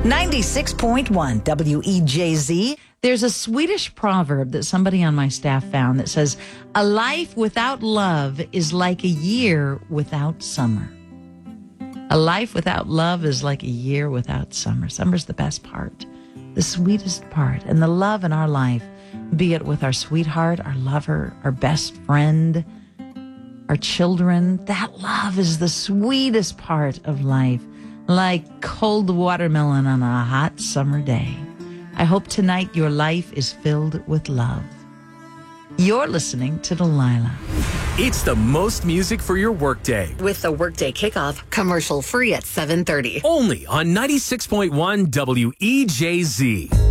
96.1 WEJZ. There's a Swedish proverb that somebody on my staff found that says, a life without love is like a year without summer. A life without love is like a year without summer. Summer's the best part, the sweetest part. And the love in our life, be it with our sweetheart, our lover, our best friend, our children, that love is the sweetest part of life, like cold watermelon on a hot summer day. I hope tonight your life is filled with love. You're listening to Delilah. It's the most music for your workday. With the Workday Kickoff, commercial free at 7:30. Only on 96.1 WEJZ.